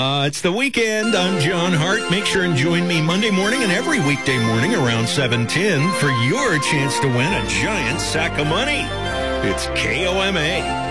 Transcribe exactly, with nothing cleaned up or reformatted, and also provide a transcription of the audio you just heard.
Uh, it's the weekend. I'm John Hart. Make sure and join me Monday morning and every weekday morning around seven ten for your chance to win a giant sack of money. It's K O M A.